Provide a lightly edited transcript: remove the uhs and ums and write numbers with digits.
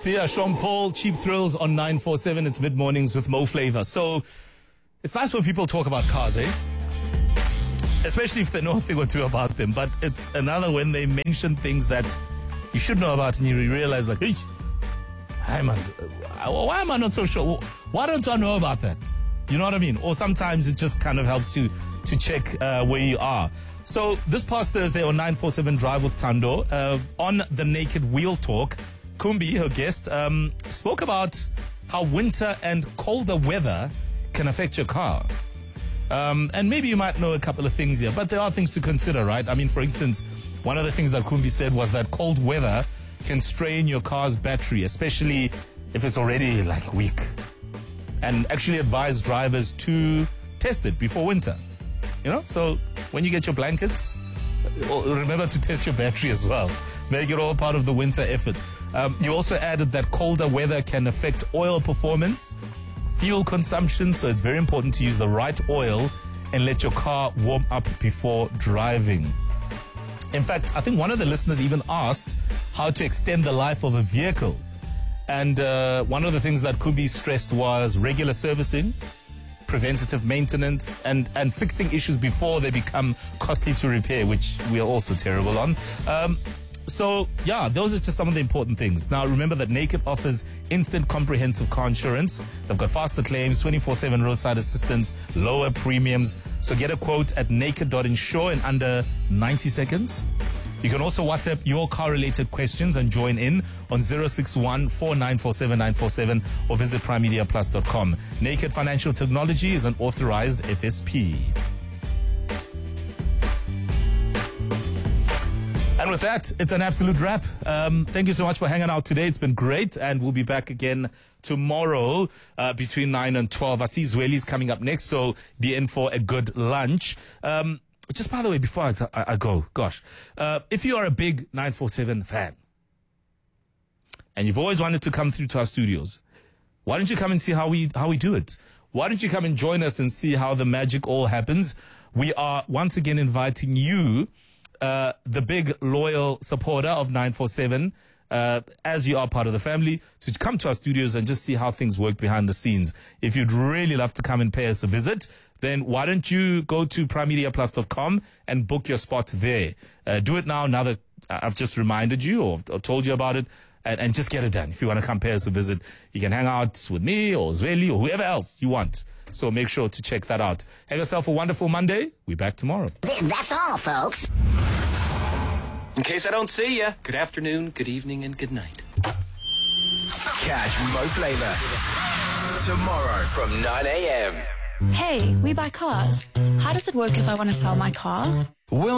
Sia, Sean Paul, Cheap Thrills on 947. It's mid-mornings with Mo Flavor. So, it's nice when people talk about cars, eh? Especially if they know a thing or two about them. But it's another when they mention things that you should know about and you realize like, hey, man, why am I not so sure? Why don't I know about that? You know what I mean? Or sometimes it just kind of helps to check where you are. So this past Thursday on 947 Drive with Tando, on the Naked Wheel Talk, Kumbi, her guest, spoke about how winter and colder weather can affect your car. And maybe you might know a couple of things here, but there are things to consider, right? I mean, for instance, one of the things that Kumbi said was that cold weather can strain your car's battery, especially if it's already like weak. And actually advise drivers to test it before winter. You know, so when you get your blankets, remember to test your battery as well. Make it all part of the winter effort. You also added that colder weather can affect oil performance, fuel consumption, so it's very important to use the right oil and let your car warm up before driving. In fact, I think one of the listeners even asked how to extend the life of a vehicle. And one of the things that could be stressed was regular servicing, preventative maintenance, and fixing issues before they become costly to repair, which we are also terrible on. So, yeah, those are just some of the important things. Now, remember that Naked offers instant comprehensive car insurance. They've got faster claims, 24/7 roadside assistance, lower premiums. So get a quote at naked.insure in under 90 seconds. You can also WhatsApp your car-related questions and join in on 061-4947-947 or visit primemediaplus.com. Naked Financial Technology is an authorized FSP. And with that, it's an absolute wrap. Thank you so much for hanging out today. It's been great, and we'll be back again tomorrow between 9 and 12. I see Zweli's coming up next, so be in for a good lunch. Just by the way, before I go, gosh, if you are a big 947 fan and you've always wanted to come through to our studios, why don't you come and see how we do it? Why don't you come and join us and see how the magic all happens? We are once again inviting you, the big loyal supporter of 947, as you are part of the family, to come to our studios and just see how things work behind the scenes. If you'd really love to come and pay us a visit, then why don't you go to primemediaplus.com and book your spot there. Do it now that I've just reminded you or told you about it, and just get it done. If you want to come pay us a visit, you can hang out with me or Zweli or whoever else you want. So make sure to check that out. Have yourself a wonderful Monday. We're back tomorrow. That's all, folks. In case I don't see you, good afternoon, good evening, and good night. Catch Mo Flavor tomorrow from 9 a.m. Hey, we buy cars. How does it work if I want to sell my car?